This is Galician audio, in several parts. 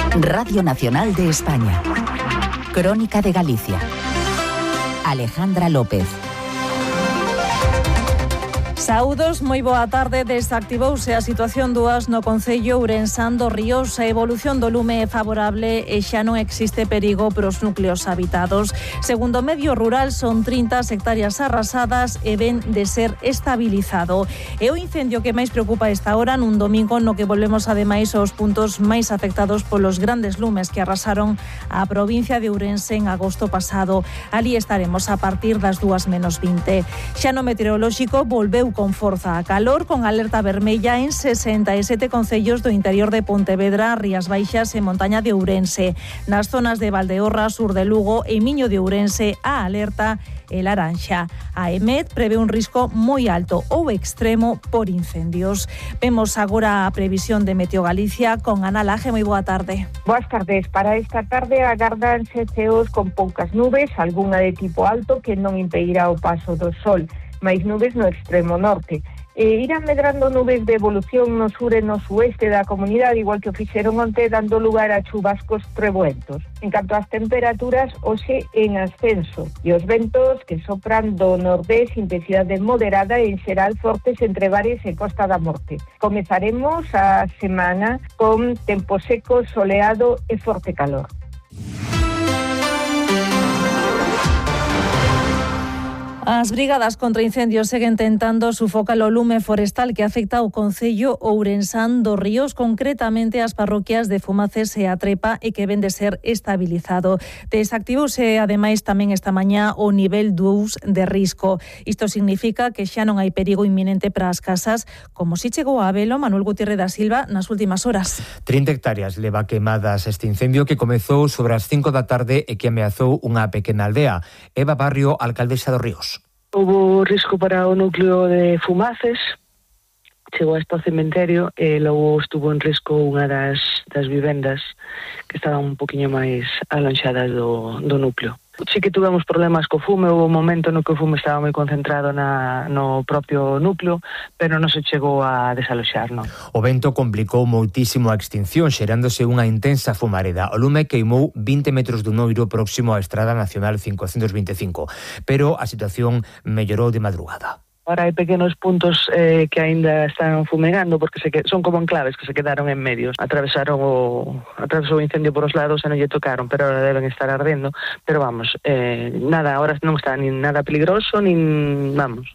Radio Nacional de España. Crónica de Galicia. Alejandra López. Saúdos, moi boa tarde. Desactivouse a situación dúas no concello Ourensán dos Ríos. A evolución do lume é favorable e xa non existe perigo pros núcleos habitados. Segundo o medio rural, son 30 hectáreas arrasadas e ven de ser estabilizado. É o incendio que máis preocupa esta hora nun domingo no que volvemos ademais aos puntos máis afectados polos grandes lumes que arrasaron a provincia de Ourense en agosto pasado. Ali estaremos a partir das 2:20. Xa no meteorolóxico volveu con forza a calor, con alerta vermella en 67 concellos do interior de Pontevedra, Rías Baixas e Montaña de Ourense. Nas zonas de Valdeorra, sur de Lugo e Miño de Ourense, a alerta é laranxa. A EMET prevé un risco moi alto ou extremo por incendios. Vemos agora a previsión de Meteo Galicia con Ana Laje. Moi boa tarde. Boas tardes. Para esta tarde agardanse ceos con poucas nubes, algunha de tipo alto que non impedirá o paso do sol. Mais nubes no extremo norte. Irán medrando nubes de evolución no sur e no sueste da comunidade, igual que o fixeron onte, dando lugar a chubascos trebuentos. En canto ás temperaturas, hoxe en ascenso, e os ventos que sopran do nordés, intensidade moderada e en xeral fortes entre Bares e Costa da Morte. Comezaremos a semana con tempo seco, soleado e forte calor. As brigadas contra incendios seguen tentando sufocar o lume forestal que afecta o concello Ourensán dos Ríos, concretamente as parroquias de Fumaces e A Trepa, e que ven de ser estabilizado. Desactivouse ademais tamén esta mañá o nivel 2 de risco. Isto significa que xa non hai perigo inminente para as casas, como si chegou a velo Manuel Gutiérrez da Silva nas últimas horas. 30 hectáreas leva quemadas este incendio que comezou sobre as 5 da tarde e que ameazou unha pequena aldea. Eva Barrio, alcaldesa dos Ríos. Houbo risco para o núcleo de Fumaces, chegou hasta o cementerio e logo estuvo en risco unha das vivendas que estaban un poquinho máis alonxadas do núcleo. Sí que tuvemos problemas co fume, houve un momento no que o fume estaba moi concentrado no propio núcleo, pero non se chegou a desaloxar, non. O vento complicou moitísimo a extinción, xerándose unha intensa fumareda. O lume queimou 20 metros dun oiro próximo á Estrada Nacional 525, pero a situación mellorou de madrugada. Ahora hai pequenos puntos que aínda están fumegando porque son como enclaves que se quedaron en medios. Atravesou o incendio por os lados e non lle tocaron, pero ahora deben estar ardendo. Pero vamos, nada, ahora non está nin nada peligroso, nin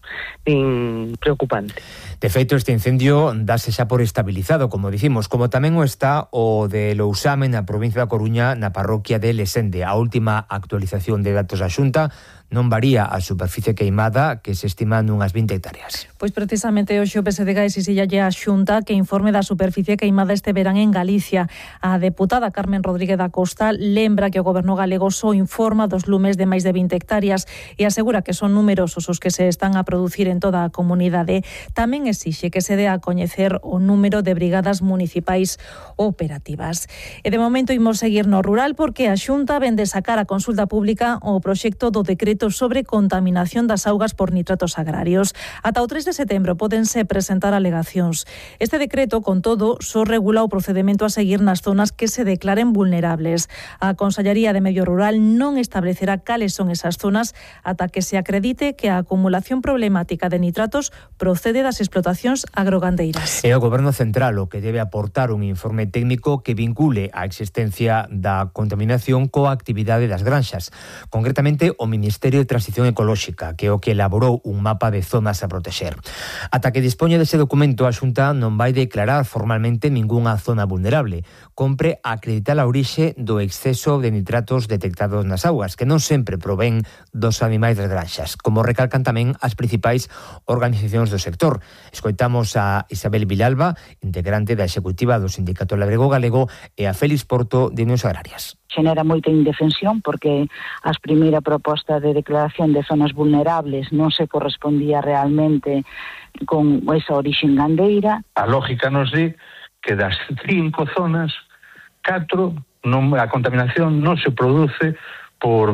preocupante. De feito, este incendio dáse xa por estabilizado, como dicimos, como tamén o está o de Lousame na provincia da Coruña, na parroquia de Lesende. A última actualización de datos da Xunta non varía a superficie queimada, que se estima nunhas 20 hectáreas. Pois precisamente hoxe o PSDG exixíalle a Xunta que informe da superficie queimada este verán en Galicia. A deputada Carmen Rodríguez da Costa lembra que o goberno galego só informa dos lumes de máis de 20 hectáreas e asegura que son numerosos os que se están a producir en toda a comunidade. Tamén exixe que se dé a coñecer o número de brigadas municipais operativas. E de momento imos seguir no rural porque a Xunta ven de sacar a consulta pública o proxecto do decreto sobre contaminación das augas por nitratos agrarios. Ata o 3 de setembro pódense presentar alegacións. Este decreto, con todo, só regula o procedemento a seguir nas zonas que se declaren vulnerables. A Consellería de Medio Rural non establecerá cales son esas zonas ata que se acredite que a acumulación problemática de nitratos procede das explotacións agrogandeiras. É o Goberno Central o que debe aportar un informe técnico que vincule a existencia da contaminación coa actividade das granxas. Concretamente, o Ministerio de Transición Ecolóxica, que é o que elaborou un mapa de zonas a protexer. Ata que dispoña dese documento, a Xunta non vai declarar formalmente ningunha zona vulnerable. Compre acreditar a orixe do exceso de nitratos detectados nas augas, que non sempre provén dos animais das granxas, como recalcan tamén as principais organizacións do sector. Escoitamos a Isabel Vilalba, integrante da executiva do Sindicato Labrego Galego, e a Félix Porto, de Unións Agrarias. Xenera moita indefensión porque a primeira proposta de declaración de zonas vulnerables non se correspondía realmente con esa orixe gandeira. A lógica nos di que das 5 zonas, 4 a contaminación non se produce por